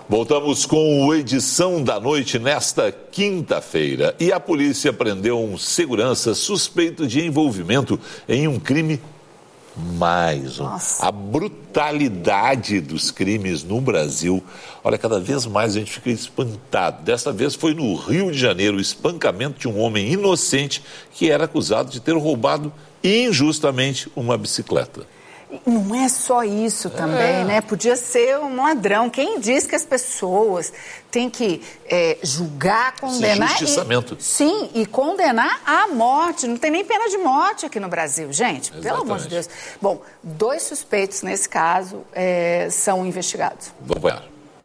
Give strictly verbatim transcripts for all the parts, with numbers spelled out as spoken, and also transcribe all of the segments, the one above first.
Voltamos com o Edição da Noite nesta quinta-feira. E a polícia prendeu um segurança suspeito de envolvimento em um crime mais um. Nossa. A brutalidade dos crimes no Brasil. Olha, cada vez mais a gente fica espantado. Dessa vez foi no Rio de Janeiro, o espancamento de um homem inocente que era acusado de ter roubado injustamente uma bicicleta. Não é só isso também, é. né? Podia ser um ladrão. Quem diz que as pessoas têm que é, julgar, condenar... Esse justiçamento. E, sim, e condenar à morte. Não tem nem pena de morte aqui no Brasil, gente. Exatamente. Pelo amor de Deus. Bom, dois suspeitos nesse caso é, são investigados. Vamos ver.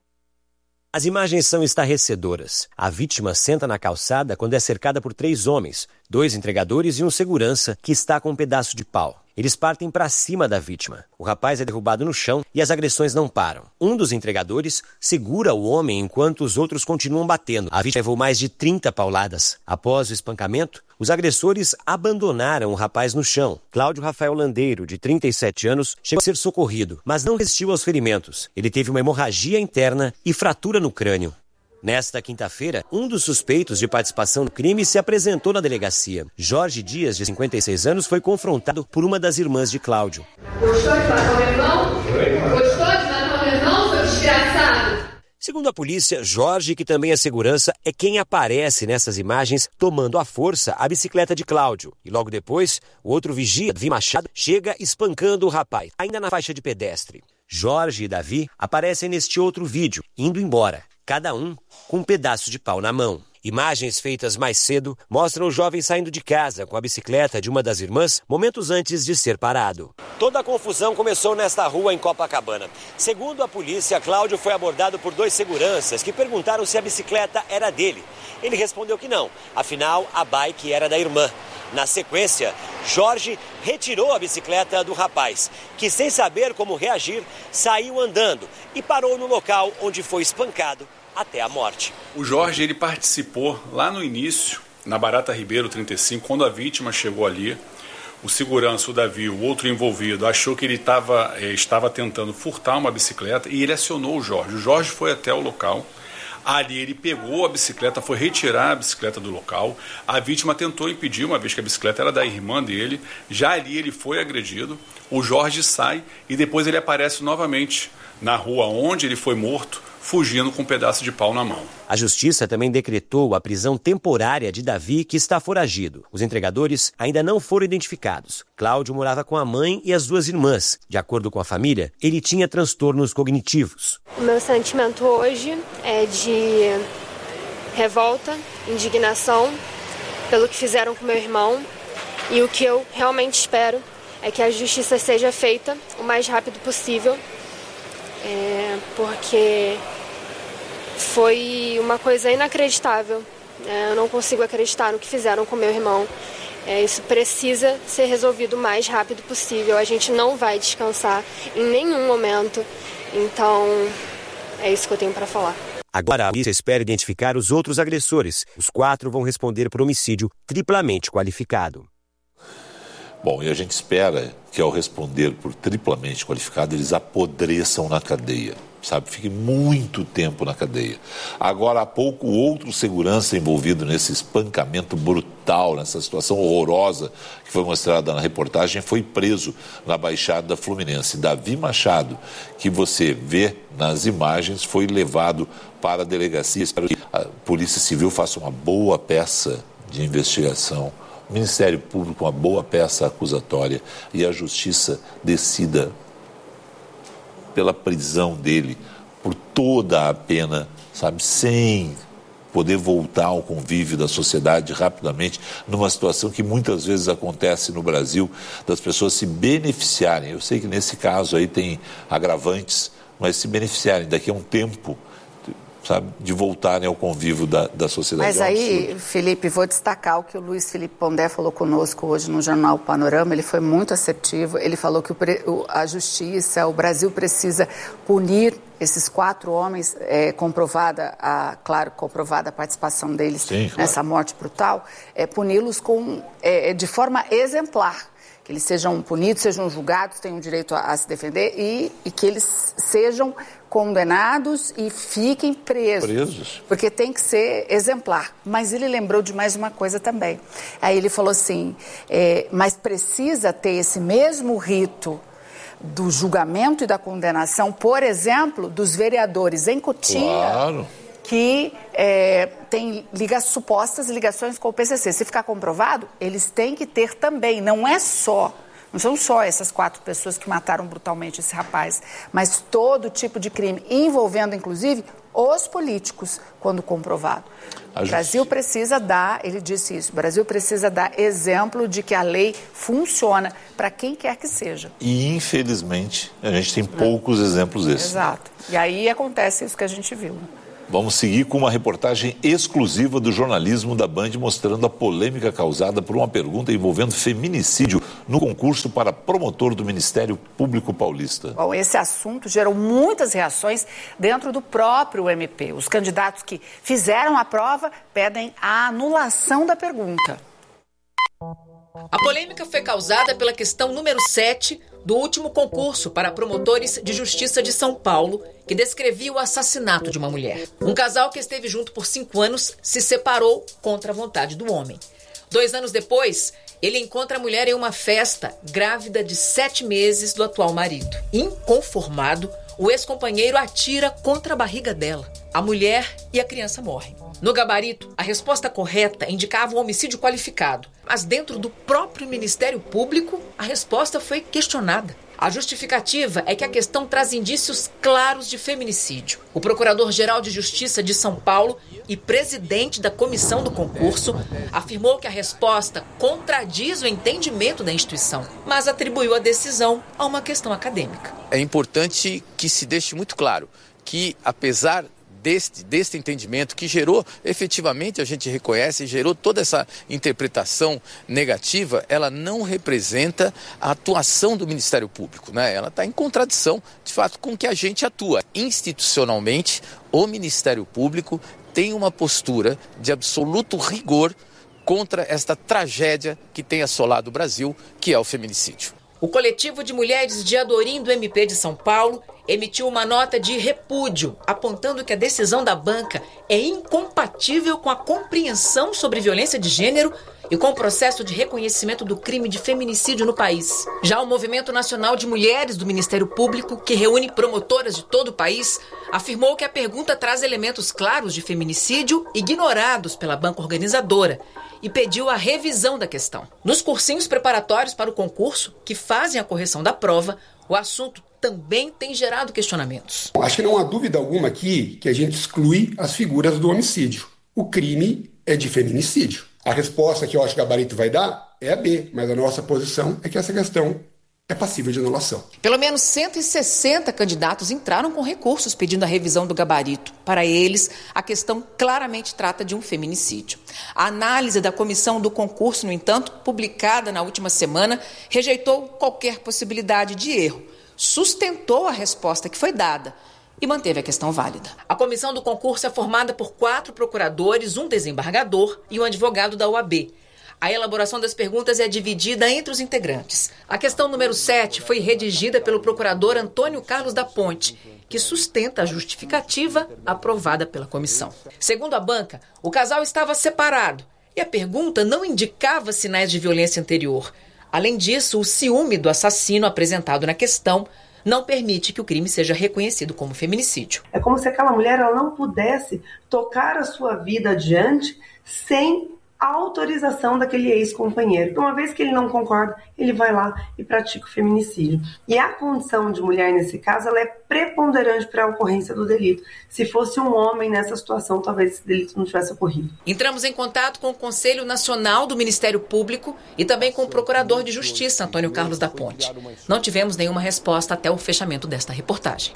As imagens são estarrecedoras. A vítima senta na calçada quando é cercada por três homens, dois entregadores e um segurança que está com um pedaço de pau. Eles partem para cima da vítima. O rapaz é derrubado no chão e as agressões não param. Um dos entregadores segura o homem enquanto os outros continuam batendo. A vítima levou mais de trinta pauladas. Após o espancamento, os agressores abandonaram o rapaz no chão. Cláudio Rafael Landeiro, de trinta e sete anos, chegou a ser socorrido, mas não resistiu aos ferimentos. Ele teve uma hemorragia interna e fratura no crânio. Nesta quinta-feira, um dos suspeitos de participação no crime se apresentou na delegacia. Jorge Dias, de cinquenta e seis anos, foi confrontado por uma das irmãs de Cláudio. Gostou de matar o meu irmão? Gostou de matar o meu irmão, seu desgraçado? Segundo a polícia, Jorge, que também é segurança, é quem aparece nessas imagens tomando à força a bicicleta de Cláudio. E logo depois, o outro vigia, Davi Machado, chega espancando o rapaz, ainda na faixa de pedestre. Jorge e Davi aparecem neste outro vídeo, indo embora. Cada um com um pedaço de pau na mão. Imagens feitas mais cedo mostram o jovem saindo de casa com a bicicleta de uma das irmãs momentos antes de ser parado. Toda a confusão começou nesta rua em Copacabana. Segundo a polícia, Cláudio foi abordado por dois seguranças que perguntaram se a bicicleta era dele. Ele respondeu que não, afinal a bike era da irmã. Na sequência, Jorge retirou a bicicleta do rapaz, que sem saber como reagir, saiu andando e parou no local onde foi espancado até a morte. O Jorge ele participou lá no início, na Barata Ribeiro trinta e cinco, quando a vítima chegou ali. O segurança, o Davi, o outro envolvido, achou que ele tava, eh, estava tentando furtar uma bicicleta e ele acionou o Jorge. O Jorge foi até o local. Ali ele pegou a bicicleta, foi retirar a bicicleta do local. A vítima tentou impedir, uma vez que a bicicleta era da irmã dele. Já ali ele foi agredido. O Jorge sai e depois ele aparece novamente na rua onde ele foi morto, fugindo com um pedaço de pau na mão. A justiça também decretou a prisão temporária de Davi, que está foragido. Os entregadores ainda não foram identificados. Cláudio morava com a mãe e as duas irmãs. De acordo com a família, ele tinha transtornos cognitivos. O meu sentimento hoje é de revolta, indignação pelo que fizeram com meu irmão. E o que eu realmente espero é que a justiça seja feita o mais rápido possível. É, porque foi uma coisa inacreditável. É, eu não consigo acreditar no que fizeram com meu irmão. É, isso precisa ser resolvido o mais rápido possível. A gente não vai descansar em nenhum momento. Então, é isso que eu tenho para falar. Agora a polícia espera identificar os outros agressores. Os quatro vão responder por homicídio triplamente qualificado. Bom, e a gente espera que ao responder por triplamente qualificado, eles apodreçam na cadeia, sabe? Fiquem muito tempo na cadeia. Agora há pouco, outro segurança envolvido nesse espancamento brutal, nessa situação horrorosa que foi mostrada na reportagem, foi preso na Baixada Fluminense. Davi Machado, que você vê nas imagens, foi levado para a delegacia. Espero que a Polícia Civil faça uma boa peça de investigação, o Ministério Público uma boa peça acusatória e a Justiça decida pela prisão dele por toda a pena, sabe, sem poder voltar ao convívio da sociedade rapidamente, numa situação que muitas vezes acontece no Brasil, das pessoas se beneficiarem. Eu sei que nesse caso aí tem agravantes, mas se beneficiarem daqui a um tempo, sabe, de voltarem ao convívio da, da sociedade. Mas aí, Felipe, vou destacar o que o Luiz Felipe Pondé falou conosco hoje no Jornal Panorama. Ele foi muito assertivo. Ele falou que o, a justiça, o Brasil precisa punir esses quatro homens, é, comprovada, a, claro, comprovada a participação deles Sim, nessa claro. morte brutal, é, puni-los com, é, de forma exemplar. que eles sejam punidos, sejam julgados, tenham direito a, a se defender e, e que eles sejam condenados e fiquem presos, presos, porque tem que ser exemplar. Mas ele lembrou de mais uma coisa também. Aí ele falou assim, é, mas precisa ter esse mesmo rito do julgamento e da condenação, por exemplo, dos vereadores em Cotia, claro, que é, tem liga, supostas ligações com o P C C. Se ficar comprovado, eles têm que ter também, não é só, não são só essas quatro pessoas que mataram brutalmente esse rapaz, mas todo tipo de crime, envolvendo inclusive os políticos, quando comprovado. O Brasil precisa dar, ele disse isso, o Brasil precisa dar exemplo de que a lei funciona para quem quer que seja. E, infelizmente, a gente tem poucos é. exemplos desses. Exato. E aí acontece isso que a gente viu. Vamos seguir com uma reportagem exclusiva do jornalismo da Band, mostrando a polêmica causada por uma pergunta envolvendo feminicídio no concurso para promotor do Ministério Público Paulista. Bom, esse assunto gerou muitas reações dentro do próprio M P. Os candidatos que fizeram a prova pedem a anulação da pergunta. A polêmica foi causada pela questão número sete do último concurso para promotores de justiça de São Paulo, que descrevia o assassinato de uma mulher. Um casal que esteve junto por cinco anos se separou contra a vontade do homem. Dois anos depois, ele encontra a mulher em uma festa, grávida de sete meses do atual marido. Inconformado, o ex-companheiro atira contra a barriga dela. A mulher e a criança morrem. No gabarito, a resposta correta indicava um homicídio qualificado. Mas dentro do próprio Ministério Público, a resposta foi questionada. A justificativa é que a questão traz indícios claros de feminicídio. O Procurador-Geral de Justiça de São Paulo e presidente da comissão do concurso afirmou que a resposta contradiz o entendimento da instituição, mas atribuiu a decisão a uma questão acadêmica. É importante que se deixe muito claro que, apesar Deste, deste entendimento que gerou, efetivamente, a gente reconhece, gerou toda essa interpretação negativa, ela não representa a atuação do Ministério Público, né? Ela está em contradição, de fato, com o que a gente atua. Institucionalmente, o Ministério Público tem uma postura de absoluto rigor contra esta tragédia que tem assolado o Brasil, que é o feminicídio. O coletivo de mulheres de Adorim do M P de São Paulo emitiu uma nota de repúdio, apontando que a decisão da banca é incompatível com a compreensão sobre violência de gênero e com o processo de reconhecimento do crime de feminicídio no país. Já o Movimento Nacional de Mulheres do Ministério Público, que reúne promotoras de todo o país, afirmou que a pergunta traz elementos claros de feminicídio ignorados pela banca organizadora e pediu a revisão da questão. Nos cursinhos preparatórios para o concurso, que fazem a correção da prova, o assunto também tem gerado questionamentos. Acho que não há dúvida alguma aqui que a gente exclui as figuras do homicídio. O crime é de feminicídio. A resposta que eu acho que o gabarito vai dar é a B, mas a nossa posição é que essa questão é passível de anulação. Pelo menos cento e sessenta candidatos entraram com recursos pedindo a revisão do gabarito. Para eles, a questão claramente trata de um feminicídio. A análise da comissão do concurso, no entanto, publicada na última semana, rejeitou qualquer possibilidade de erro, sustentou a resposta que foi dada e manteve a questão válida. A comissão do concurso é formada por quatro procuradores, um desembargador e um advogado da O A B. A elaboração das perguntas é dividida entre os integrantes. A questão número sete foi redigida pelo procurador Antônio Carlos da Ponte, que sustenta a justificativa aprovada pela comissão. Segundo a banca, o casal estava separado e a pergunta não indicava sinais de violência anterior. Além disso, o ciúme do assassino apresentado na questão não permite que o crime seja reconhecido como feminicídio. É como se aquela mulher ela não pudesse tocar a sua vida adiante sem a autorização daquele ex-companheiro. Então, uma vez que ele não concorda, ele vai lá e pratica o feminicídio. E a condição de mulher, nesse caso, ela é preponderante para a ocorrência do delito. Se fosse um homem nessa situação, talvez esse delito não tivesse ocorrido. Entramos em contato com o Conselho Nacional do Ministério Público e também com o Procurador de Justiça, Antônio Carlos da Ponte. Não tivemos nenhuma resposta até o fechamento desta reportagem.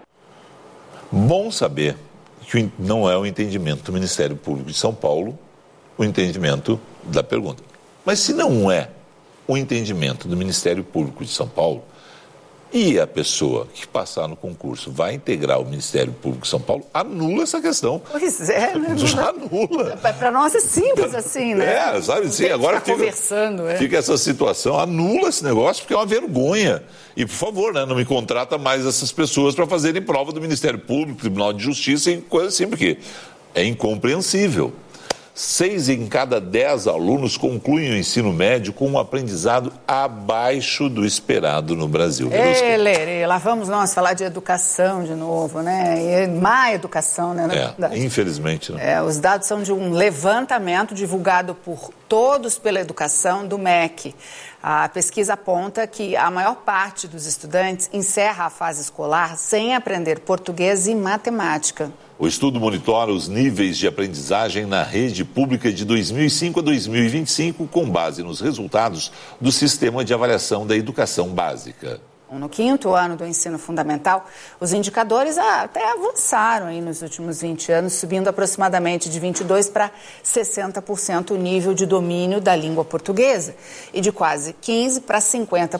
Bom saber que não é o entendimento do Ministério Público de São Paulo o entendimento da pergunta. Mas se não é o entendimento do Ministério Público de São Paulo, e a pessoa que passar no concurso vai integrar o Ministério Público de São Paulo, anula essa questão. Pois é, né? Já anula. Para nós é simples assim, né? É, sabe? Sim, agora fica, conversando, é. fica essa situação, anula esse negócio porque é uma vergonha. E, por favor, né, não me contrata mais essas pessoas para fazerem prova do Ministério Público, Tribunal de Justiça e coisa assim, porque é incompreensível. Seis em cada dez alunos concluem o ensino médio com um aprendizado abaixo do esperado no Brasil. Ê, Lerê, lá vamos nós falar de educação de novo, né? E má educação, né? É, infelizmente. Né? É, os dados são de um levantamento divulgado por Todos pela Educação do M E C. A pesquisa aponta que a maior parte dos estudantes encerra a fase escolar sem aprender português e matemática. O estudo monitora os níveis de aprendizagem na rede pública de dois mil e cinco a dois mil e vinte e cinco, com base nos resultados do Sistema de Avaliação da Educação Básica. No quinto ano do ensino fundamental, os indicadores até avançaram aí nos últimos vinte anos, subindo aproximadamente de vinte e dois por cento para sessenta por cento o nível de domínio da língua portuguesa e de quase quinze por cento para cinquenta